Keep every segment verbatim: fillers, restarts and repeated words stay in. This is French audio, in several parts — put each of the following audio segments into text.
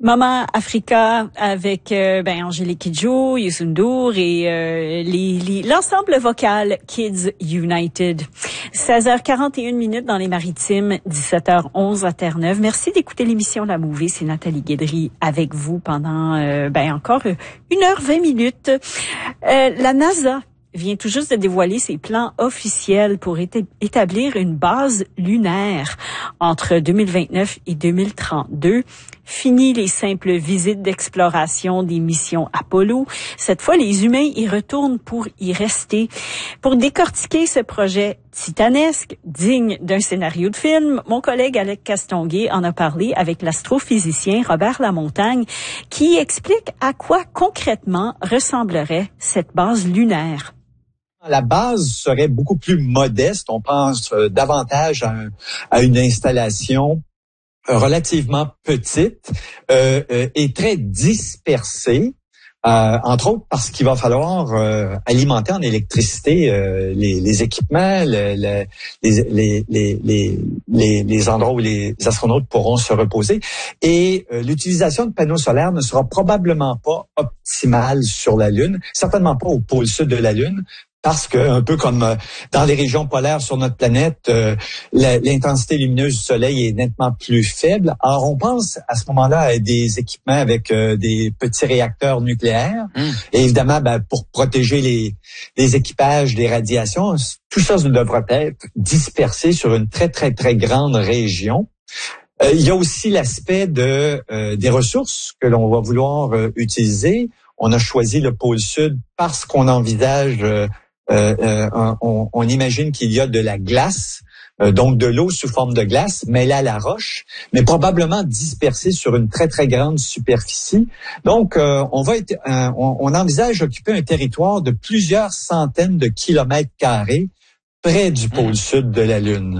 Maman Africa avec euh, ben Angélique Kidjo, Youssou N'Dour et euh, les, les, l'ensemble vocal Kids United. seize heures quarante et une minutes dans les Maritimes, dix-sept heures onze à Terre-Neuve. Merci d'écouter l'émission La Mouvée. C'est Nathalie Guédry avec vous pendant euh, ben encore une heure vingt minutes. Euh, la NASA vient tout juste de dévoiler ses plans officiels pour éta- établir une base lunaire entre deux mille vingt-neuf et deux mille trente-deux. Fini les simples visites d'exploration des missions Apollo. Cette fois, les humains y retournent pour y rester. Pour décortiquer ce projet titanesque, digne d'un scénario de film, mon collègue Alex Castonguay en a parlé avec l'astrophysicien Robert Lamontagne, qui explique à quoi concrètement ressemblerait cette base lunaire. La base serait beaucoup plus modeste. On pense euh, davantage à, un, à une installation euh, relativement petite euh, euh, et très dispersée, euh, entre autres parce qu'il va falloir euh, alimenter en électricité euh, les, les équipements, le, le, les, les, les, les, les, les endroits où les astronautes pourront se reposer. Et euh, l'utilisation de panneaux solaires ne sera probablement pas optimale sur la Lune, certainement pas au pôle sud de la Lune. Parce que, un peu comme euh, dans les régions polaires sur notre planète, euh, la, l'intensité lumineuse du Soleil est nettement plus faible. Alors, on pense à ce moment-là à des équipements avec euh, des petits réacteurs nucléaires. Mmh. Et évidemment, ben, pour protéger les, les équipages des radiations, tout ça devra être dispersé sur une très, très, très grande région. Euh, il y a aussi l'aspect de euh, des ressources que l'on va vouloir euh, utiliser. On a choisi le pôle Sud parce qu'on envisage... Euh, Euh, euh, on, on imagine qu'il y a de la glace, euh, donc de l'eau sous forme de glace, mêlée à la roche, mais probablement dispersée sur une très, très grande superficie. Donc, euh, on va être, euh, on, on envisage occuper un territoire de plusieurs centaines de kilomètres carrés près du pôle mmh. sud de la Lune.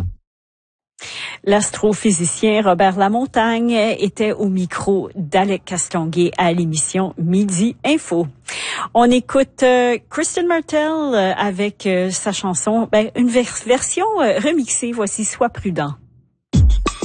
L'astrophysicien Robert Lamontagne était au micro d'Alex Castonguay à l'émission Midi Info. On écoute euh, Kristen Martell euh, avec euh, sa chanson, ben, une vers- version euh, remixée. Voici Sois prudent.